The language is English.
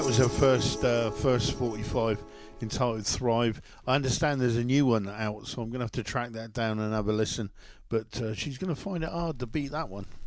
was her first 45 entitled Thrive. I understand there's a new one out, so I'm going to have to track that down and have a listen. But she's going to find it hard to beat that one.